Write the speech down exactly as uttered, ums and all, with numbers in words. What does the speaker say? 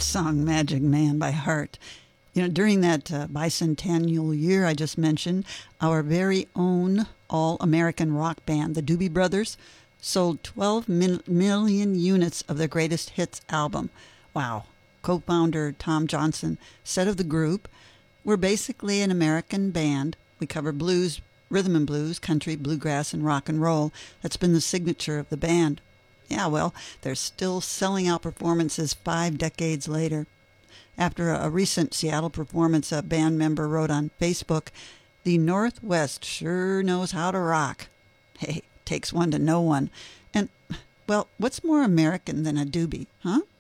song Magic Man by Heart. You know, during that uh, bicentennial year I just mentioned, our very own all-American rock band, the Doobie Brothers, sold twelve min- million units of their greatest hits album. Wow. Co-founder Tom Johnson said of the group, "We're basically an American band. We cover blues, rhythm and blues, country, bluegrass, and rock and roll. That's been the signature of the band." Yeah, well, they're still selling out performances five decades later. After a, a recent Seattle performance, a band member wrote on Facebook, "The Northwest sure knows how to rock." Hey, takes one to know one. And, well, what's more American than a doobie, huh?